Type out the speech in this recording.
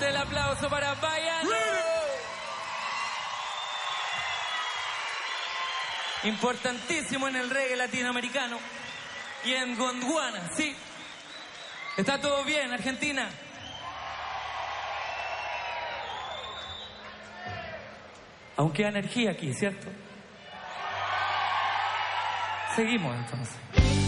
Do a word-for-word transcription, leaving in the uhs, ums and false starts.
Fuerte el aplauso para Baiano. Importantísimo en el reggae latinoamericano. Y en Gondwana, sí. ¿Está todo bien, Argentina? Aún queda energía aquí, ¿cierto? Seguimos entonces.